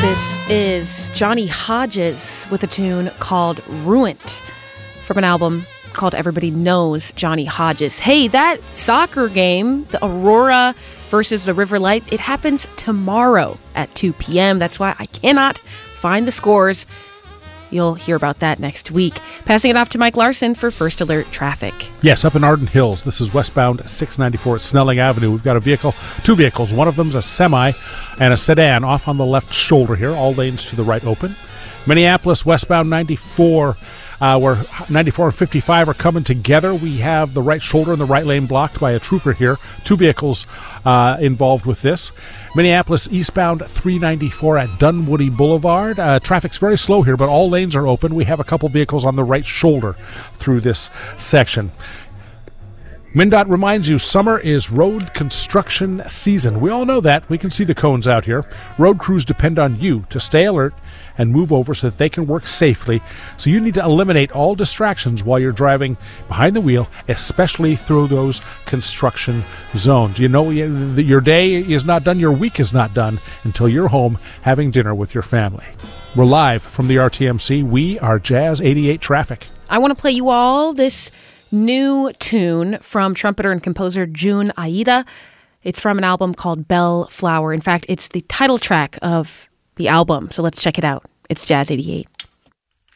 This is Johnny Hodges with a tune called Ruined from an album called Everybody Knows Johnny Hodges. Hey, that soccer game, the Aurora versus the River Light, it happens tomorrow at 2 p.m. That's why I cannot find the scores. You'll hear about that next week. Passing it off to Mike Larson for First Alert Traffic. Yes, up in Arden Hills. This is westbound 694 at Snelling Avenue. We've got two vehicles. One of them's a semi and a sedan off on the left shoulder here. All lanes to the right open. Minneapolis, westbound 94, where 94 and 55 are coming together. We have the right shoulder and the right lane blocked by a trooper here. Two vehicles involved with this. Minneapolis, eastbound 394 at Dunwoody Boulevard. Traffic's very slow here, but all lanes are open. We have a couple vehicles on the right shoulder through this section. MnDOT reminds you summer is road construction season. We all know that. We can see the cones out here. Road crews depend on you to stay alert and move over so that they can work safely. So you need to eliminate all distractions while you're driving behind the wheel, especially through those construction zones. You know, your day is not done, your week is not done until you're home having dinner with your family. We're live from the RTMC. We are Jazz 88 Traffic. I want to play you all this new tune from trumpeter and composer Jun Aida. It's from an album called Bellflower. In fact, it's the title track of the album. So let's check it out. It's Jazz 88.